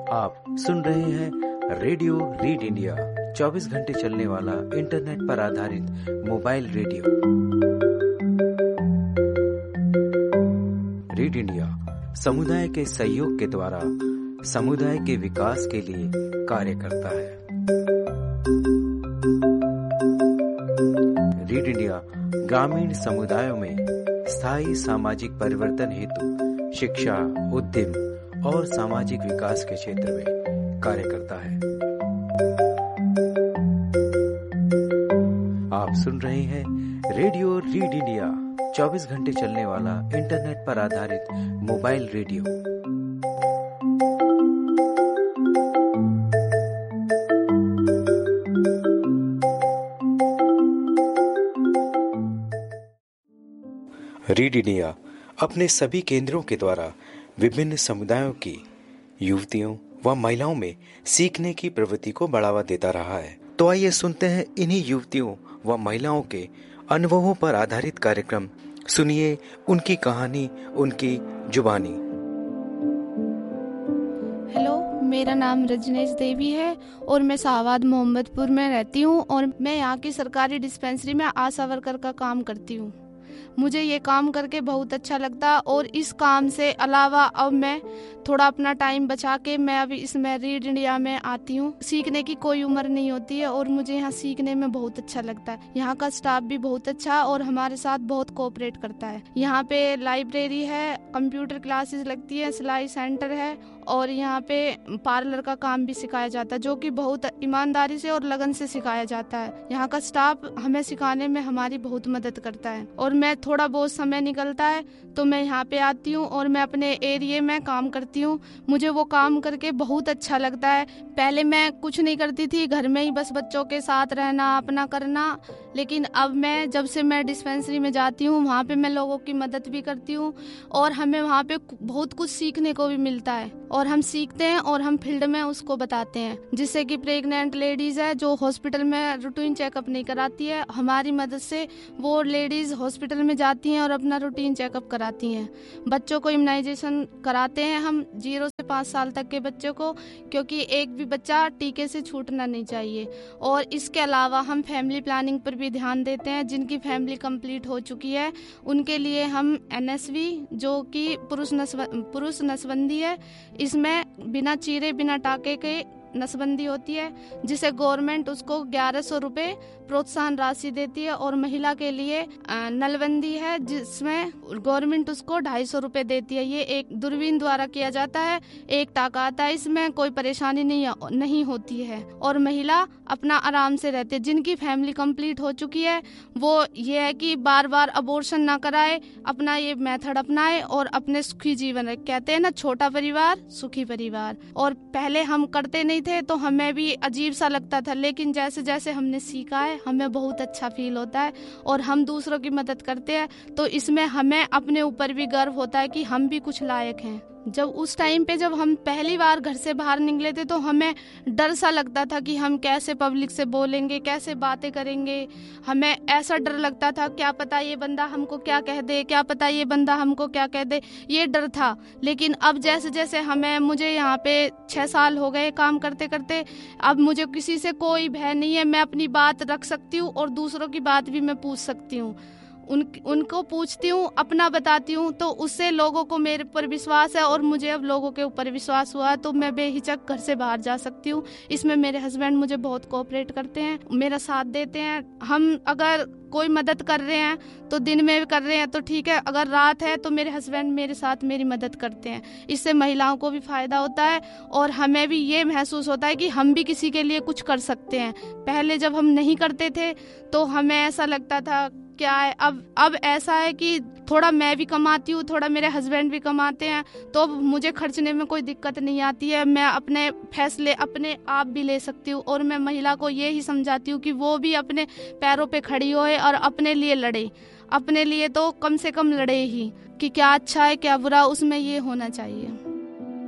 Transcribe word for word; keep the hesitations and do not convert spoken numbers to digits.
आप सुन रहे हैं रेडियो रीड इंडिया, चौबीस घंटे चलने वाला इंटरनेट पर आधारित मोबाइल रेडियो। रीड इंडिया समुदाय के सहयोग के द्वारा समुदाय के विकास के लिए कार्य करता है। रीड इंडिया ग्रामीण समुदायों में स्थायी सामाजिक परिवर्तन हेतु शिक्षा, उद्यम और सामाजिक विकास के क्षेत्र में कार्य करता है। आप सुन रहे हैं रेडियो रीड इंडिया, चौबीस घंटे चलने वाला इंटरनेट पर आधारित मोबाइल रेडियो। रीड इंडिया अपने सभी केंद्रों के द्वारा विभिन्न समुदायों की युवतियों व महिलाओं में सीखने की प्रवृत्ति को बढ़ावा देता रहा है। तो आइए सुनते हैं इन्हीं युवतियों व महिलाओं के अनुभवों पर आधारित कार्यक्रम। सुनिए उनकी कहानी, उनकी जुबानी। हेलो, मेरा नाम रजनीश देवी है और मैं शाहबाद मोहम्मदपुर में रहती हूँ और मैं यहाँ की सरकारी डिस्पेंसरी में आशा वर्कर का काम करती हूँ। मुझे ये काम करके बहुत अच्छा लगता और इस काम से अलावा अब मैं थोड़ा अपना टाइम बचा के मैं अभी इसमें रीड इंडिया में आती हूँ। सीखने की कोई उम्र नहीं होती है और मुझे यहाँ सीखने में बहुत अच्छा लगता है। यहाँ का स्टाफ भी बहुत अच्छा और हमारे साथ बहुत कोऑपरेट करता है। यहाँ पे लाइब्रेरी है, कंप्यूटर क्लासेस लगती है, सिलाई सेंटर है और यहाँ पे पार्लर का काम भी सिखाया जाता है, जो कि बहुत ईमानदारी से और लगन से सिखाया जाता है। यहाँ का स्टाफ हमें सिखाने में हमारी बहुत मदद करता है और मैं थोड़ा बहुत समय निकलता है तो मैं यहाँ पे आती हूँ और मैं अपने एरिया में काम करती हूँ। मुझे वो काम करके बहुत अच्छा लगता है। पहले मैं कुछ नहीं करती थी, घर में ही बस बच्चों के साथ रहना, अपना करना, लेकिन अब मैं जब से मैं डिस्पेंसरी में जाती हूँ वहाँ पे मैं लोगों की मदद भी करती हूँ और हमें वहाँ पे बहुत कुछ सीखने को भी मिलता है और हम सीखते हैं और हम फील्ड में उसको बताते हैं। जिससे कि प्रेग्नेंट लेडीज है जो हॉस्पिटल में रूटीन चेकअप नहीं कराती है, हमारी मदद से वो लेडीज हॉस्पिटल में जाती हैं और अपना रूटीन चेकअप कराती हैं। बच्चों को इम्यूनाइजेशन कराते हैं हम जीरो से पाँच साल तक के बच्चों को, क्योंकि एक भी बच्चा टीके से छूटना नहीं चाहिए। और इसके अलावा हम फैमिली प्लानिंग पर भी ध्यान देते हैं। जिनकी फैमिली कंप्लीट हो चुकी है उनके लिए हम एन एस वी जो कि पुरुष नसब पुरुष नसबंदी है, इसमें बिना चीरे बिना टाके के नसबंदी होती है, जिसे गवर्नमेंट उसको ग्यारह सौ रुपये प्रोत्साहन राशि देती है। और महिला के लिए नलबंदी है जिसमें गवर्नमेंट उसको ढाई सौ रुपये देती है। ये एक दूरबीन द्वारा किया जाता है, एक टाका आता है, इसमें कोई परेशानी नहीं नहीं होती है और महिला अपना आराम से रहती है। जिनकी फैमिली कंप्लीट हो चुकी है वो ये है कि बार बार अबॉर्शन ना कराए, अपना ये मेथड अपनाए और अपने सुखी जीवन रहे। कहते हैं ना, छोटा परिवार सुखी परिवार। और पहले हम करते नहीं थे तो हमें भी अजीब सा लगता था, लेकिन जैसे जैसे हमने सीखा है हमें बहुत अच्छा फील होता है और हम दूसरों की मदद करते हैं तो इसमें हमें अपने ऊपर भी गर्व होता है कि हम भी कुछ लायक हैं। जब उस टाइम पे जब हम पहली बार घर से बाहर निकले थे तो हमें डर सा लगता था कि हम कैसे पब्लिक से बोलेंगे, कैसे बातें करेंगे। हमें ऐसा डर लगता था क्या पता ये बंदा हमको क्या कह दे, क्या पता ये बंदा हमको क्या कह दे, ये डर था। लेकिन अब जैसे जैसे हमें मुझे यहाँ पे छः साल हो गए काम करते करते, अब मुझे किसी से कोई भय नहीं है। मैं अपनी बात रख सकती हूँ और दूसरों की बात भी मैं पूछ सकती हूँ। उन उनको पूछती हूँ, अपना बताती हूँ, तो उससे लोगों को मेरे ऊपर विश्वास है और मुझे अब लोगों के ऊपर विश्वास हुआ है तो मैं बेहिचक घर से बाहर जा सकती हूँ। इसमें मेरे हस्बैंड मुझे बहुत कोऑपरेट करते हैं, मेरा साथ देते हैं। हम अगर कोई मदद कर रहे हैं तो दिन में भी कर रहे हैं तो ठीक है, अगर रात है तो मेरे हस्बैंड मेरे साथ मेरी मदद करते हैं। इससे महिलाओं को भी फायदा होता है और हमें भी ये महसूस होता है कि हम भी किसी के लिए कुछ कर सकते हैं। पहले जब हम नहीं करते थे तो हमें ऐसा लगता था क्या है, अब अब ऐसा है कि थोड़ा मैं भी कमाती हूँ, थोड़ा मेरे हस्बैंड भी कमाते हैं, तो मुझे खर्चने में कोई दिक्कत नहीं आती है। मैं अपने फैसले अपने आप भी ले सकती हूँ और मैं महिला को ये ही समझाती हूँ कि वो भी अपने पैरों पे खड़ी होए और अपने लिए लड़े। अपने लिए तो कम से कम लड़े ही, कि क्या अच्छा है क्या बुरा, उसमें ये होना चाहिए।